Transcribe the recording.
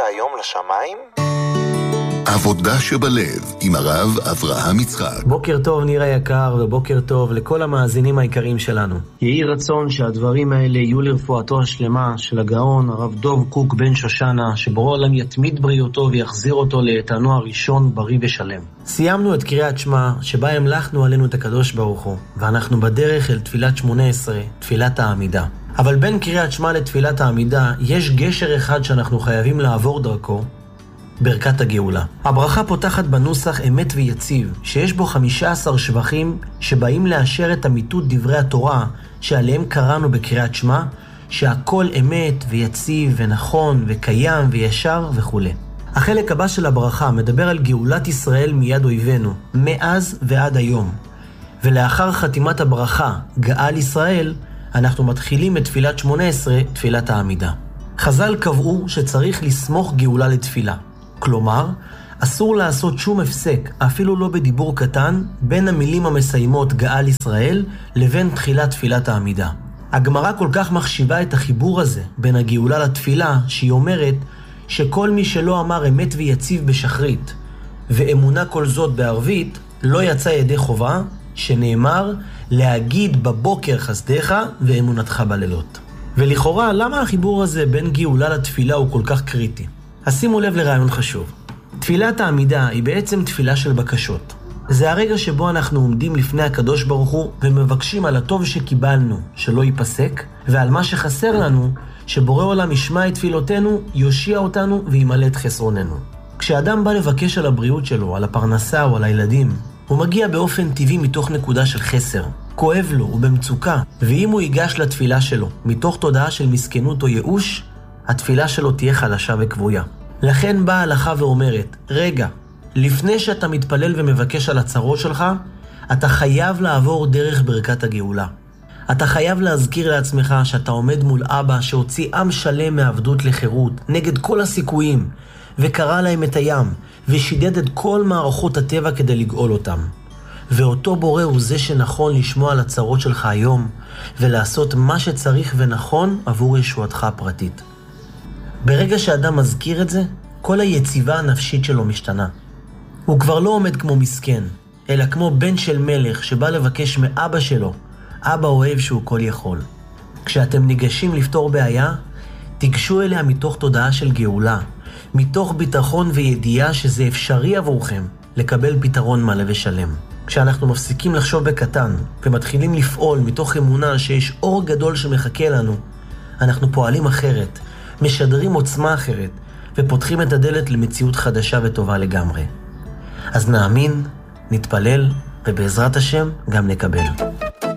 היום לשמיים? עבודה שבלב עם הרב אברהם יצחק. בוקר טוב ניר היקר, ובוקר טוב לכל המאזינים העיקריים שלנו. יהי רצון שהדברים האלה יהיו לרפואתו השלמה של הגאון הרב דוב קוק בן שושנה, שבורא עולם יתמיד בריאותו ויחזיר אותו לאיתנו הראשון בריא ושלם. סיימנו את קריאת שמע שבה המלכנו עלינו את הקדוש ברוך הוא, ואנחנו בדרך אל תפילת 18, תפילת העמידה. אבל בין קריאת שמע לתפילת העמידה יש גשר אחד שאנחנו חייבים לעבור דרכו, ברכת הגאולה. הברכה פותחת בנוסח אמת ויציב, שיש בו 15 שבחים שבאים לאשר את אמיתות דברי התורה שעליהם קראנו בקריאת שמע, שהכל אמת ויציב ונכון וקיים וישר וכו'. החלק הבא של הברכה מדבר על גאולת ישראל מיד אויבינו, מאז ועד היום. ולאחר חתימת הברכה, גאל ישראל, אנחנו מתחילים את תפילת 18, תפילת העמידה. חז"ל קבעו שצריך לסמוך גאולה לתפילה. כלומר, אסור לעשות שום הפסק, אפילו לא בדיבור קטן, בין המילים המסיימות גאל ישראל לבין תחילת תפילת העמידה. הגמרא כל כך מחשיבה את החיבור הזה בין הגאולה לתפילה, שהיא אומרת שכל מי שלא אמר אמת ויציב בשחרית, ואמונה כל זאת בערבית, לא יצא ידי חובה, שנאמר להגיד בבוקר חסדך ואמונתך בלילות. ולכאורה, למה החיבור הזה בין גאולה לתפילה הוא כל כך קריטי? אז שימו לב לרעיון חשוב. תפילת העמידה היא בעצם תפילה של בקשות. זה הרגע שבו אנחנו עומדים לפני הקדוש ברוך הוא ומבקשים על הטוב שקיבלנו שלא ייפסק, ועל מה שחסר לנו שבורא עולם ישמע את תפילותינו, יושיע אותנו וימלא את חסרוננו. כשאדם בא לבקש על הבריאות שלו, על הפרנסה או על הילדים, הוא מגיע באופן טבעי מתוך נקודה של חסר. כואב לו, הוא במצוקה, ואם הוא ייגש לתפילה שלו מתוך תודעה של מסכנות או ייאוש, התפילה שלו תהיה חלשה וקבויה. לכן באה ההלכה ואומרת, רגע, לפני שאתה מתפלל ומבקש על הצרות שלך, אתה חייב לעבור דרך ברכת הגאולה. אתה חייב להזכיר לעצמך שאתה עומד מול אבא שהוציא עם שלם מעבדות לחירות, נגד כל הסיכויים, וקרא להם את הים, ושידד את כל מערכות הטבע כדי לגאול אותם. ואותו בורא הוא זה שנכון לשמוע על הצרות שלך היום, ולעשות מה שצריך ונכון עבור ישועתך הפרטית. ברגע שאדם מזכיר את זה, כל היציבה הנפשית שלו משתנה. הוא כבר לא עומד כמו מסכן, אלא כמו בן של מלך שבא לבקש מאבא שלו, אבא אוהב שהוא כל יכול. כשאתם ניגשים לפתור בעיה, תיגשו אליה מתוך תודעה של גאולה, מתוך ביטחון וידיעה שזה אפשרי עבורכם לקבל פתרון מלא ושלם. כשאנחנו מפסיקים לחשוב בקטן ומתחילים לפעול מתוך אמונה שיש אור גדול שמחכה לנו, אנחנו פועלים אחרת, משדרים עוצמה אחרת, ופותחים את הדלת למציאות חדשה וטובה לגמרי. אז נאמין, נתפלל, ובעזרת השם גם נקבל.